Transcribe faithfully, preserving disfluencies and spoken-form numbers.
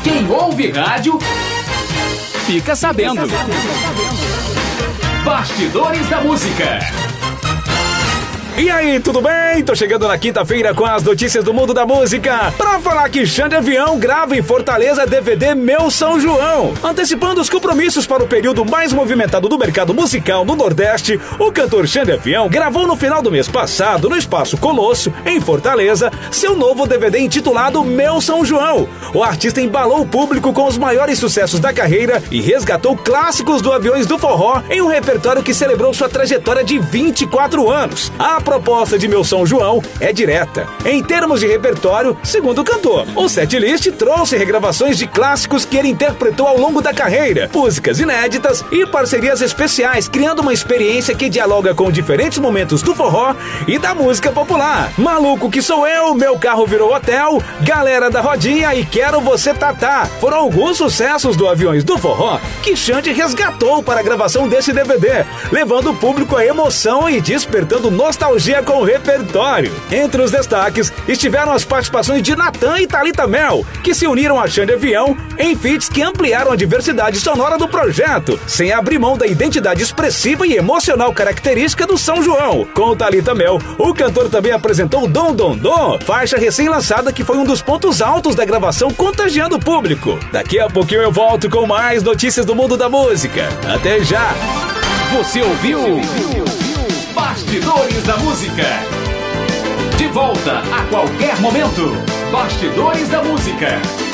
Quem ouve rádio, fica sabendo. Bastidores da Música. E aí, tudo bem? Tô chegando na quinta-feira com as notícias do mundo da música pra falar que Xande Avião grava em Fortaleza D V D Meu São João. Antecipando os compromissos para o período mais movimentado do mercado musical no Nordeste, o cantor Xande Avião gravou no final do mês passado, no Espaço Colosso, em Fortaleza, seu novo D V D intitulado Meu São João. O artista embalou o público com os maiores sucessos da carreira e resgatou clássicos do Aviões do Forró em um repertório que celebrou sua trajetória de vinte e quatro anos. A proposta de Meu São João é direta. Em termos de repertório, segundo o cantor, o setlist trouxe regravações de clássicos que ele interpretou ao longo da carreira, músicas inéditas e parcerias especiais, criando uma experiência que dialoga com diferentes momentos do forró e da música popular. Maluco que Sou Eu, Meu Carro Virou Hotel, Galera da Rodinha e Quero Você Tatá foram alguns sucessos do Aviões do Forró que Xande resgatou para a gravação desse D V D, levando o público à emoção e despertando nostalgia com o repertório. Entre os destaques estiveram as participações de Natan e Thalita Mel, que se uniram a Xande Avião em feats que ampliaram a diversidade sonora do projeto, sem abrir mão da identidade expressiva e emocional característica do São João. Com Thalita Mel, o cantor também apresentou Dom Dom Dom, faixa recém-lançada que foi um dos pontos altos da gravação, contagiando o público. Daqui a pouquinho eu volto com mais notícias do mundo da música. Até já! Você ouviu? Bastidores da Música. De volta a qualquer momento. Bastidores da Música.